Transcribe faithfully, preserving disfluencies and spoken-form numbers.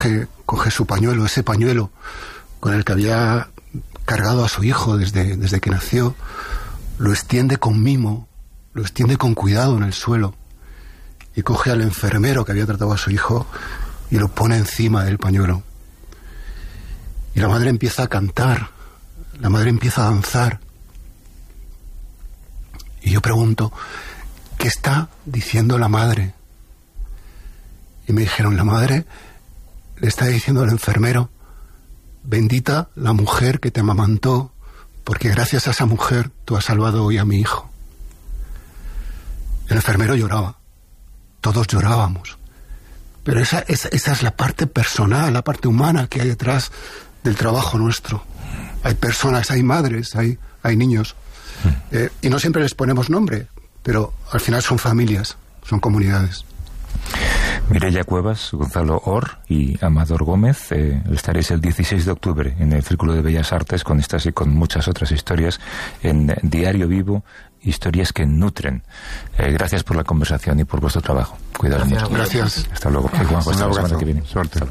coge, coge su pañuelo, ese pañuelo con el que había cargado a su hijo desde, desde que nació, lo extiende con mimo, lo extiende con cuidado en el suelo, y coge al enfermero que había tratado a su hijo y lo pone encima del pañuelo. Y la madre empieza a cantar, la madre empieza a danzar. Y yo pregunto, ¿qué está diciendo la madre? Y me dijeron, la madre le está diciendo al enfermero, bendita la mujer que te amamantó, porque gracias a esa mujer tú has salvado hoy a mi hijo. El enfermero lloraba, todos llorábamos. Pero esa, esa, esa es la parte personal, la parte humana que hay detrás del trabajo nuestro. Hay personas, hay madres, hay, hay niños. Eh, y no siempre les ponemos nombre, pero al final son familias, son comunidades. Mireia Cuevas, Gonzalo Or y Amador Gómez, eh, estaréis el dieciséis de octubre en el Círculo de Bellas Artes con estas y con muchas otras historias en Diario Vivo, historias que nutren. Eh, gracias por la conversación y por vuestro trabajo. Cuidado mucho. Gracias. Hasta luego. Igual, hasta la semana que viene. Suerte.